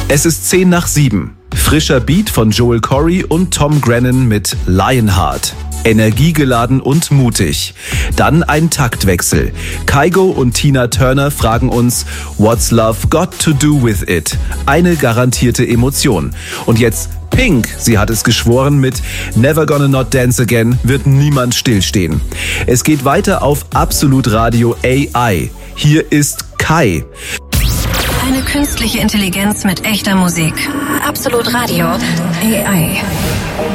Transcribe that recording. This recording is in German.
Es ist 6:10. Frischer Beat von Joel Corry und Tom Grennan mit Lionheart. Energiegeladen und mutig. Dann ein Taktwechsel. Kygo und Tina Turner fragen uns, What's Love got to do with it? Eine garantierte Emotion. Und jetzt Pink, sie hat es geschworen, mit Never Gonna Not Dance Again wird niemand stillstehen. Es geht weiter auf Absolut Radio AI. Hier ist Kai. Eine künstliche Intelligenz mit echter Musik. Absolut Radio AI.